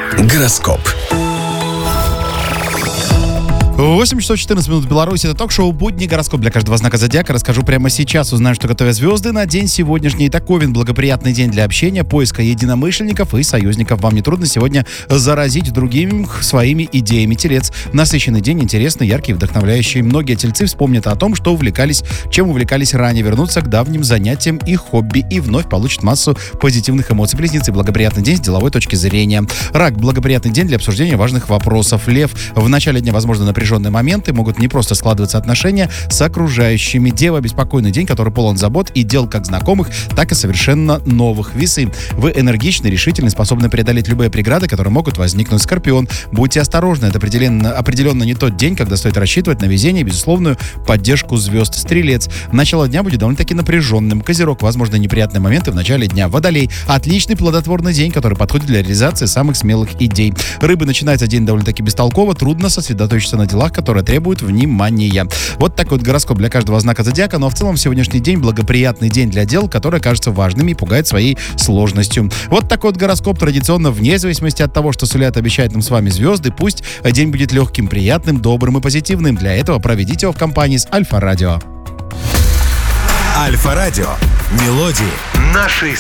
Гороскоп. 8 часов 14 минут в Беларуси. Это ток-шоу «Будни». Гороскоп для каждого знака зодиака. Расскажу прямо сейчас. Узнаю, что готовят звезды на день сегодняшний. Итак, Овен. Благоприятный день для общения, поиска единомышленников и союзников. Вам не трудно сегодня заразить другими своими идеями. Телец. Насыщенный день, интересный, яркий, вдохновляющий. Многие тельцы вспомнят о том, чем увлекались ранее, вернутся к давним занятиям и хобби и вновь получат массу позитивных эмоций. Близнецы. Благоприятный день с деловой точки зрения. Рак. Благоприятный день для обсуждения важных вопросов. Лев. В начале дня, возможно, напряженные моменты, могут не просто складываться отношения с окружающими. Дева. Беспокойный день, который полон забот и дел как знакомых, так и совершенно новых. Весы. Вы энергичны, решительны, способны преодолеть любые преграды, которые могут возникнуть. Скорпион. Будьте осторожны, это определенно не тот день, когда стоит рассчитывать на везение и безусловную поддержку звезд. Стрелец. Начало дня будет довольно-таки напряженным. Козерог. Возможно, неприятные моменты в начале дня. Водолей. Отличный плодотворный день, который подходит для реализации самых смелых идей. Рыбы. Начинается день довольно-таки бестолково, трудно сосредоточиться на делах, которые требуют внимания. Вот такой вот гороскоп для каждого знака зодиака. Но в целом сегодняшний день благоприятный день для дел, которые кажутся важными и пугают своей сложностью. Вот такой вот гороскоп традиционно, вне зависимости от того, что сулят, обещают нам с вами звезды. Пусть день будет легким, приятным, добрым и позитивным. Для этого проведите его в компании с Альфа-Радио. Альфа-Радио. Мелодии нашей